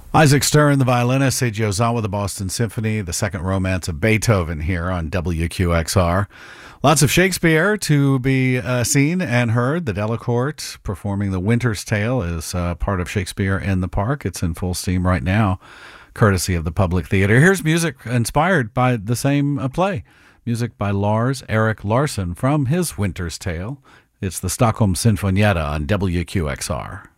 Isaac Stern, the violinist, Seiji Ozawa, the Boston Symphony, the Second Romance of Beethoven here on WQXR. Lots of Shakespeare to be seen and heard. The Delacorte performing The Winter's Tale is part of Shakespeare in the Park. It's in full steam right now, courtesy of the Public Theater. Here's music inspired by the same play. Music by Lars Erik Larsson from his Winter's Tale. It's the Stockholm Sinfonietta on WQXR.